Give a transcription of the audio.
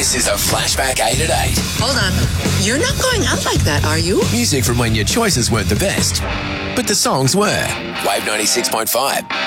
This is a Flashback 8 at 8. Hold on. You're not going out like that, are you? Music from when your choices weren't the best, but the songs were. Wave 96.5.